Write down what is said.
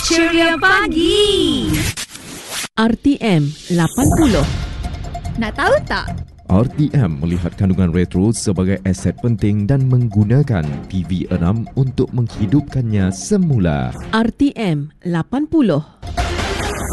Ceria Pagi. RTM 80. Nak tahu tak? RTM melihat kandungan retro sebagai aset penting dan menggunakan TV6 untuk menghidupkannya semula. RTM 80.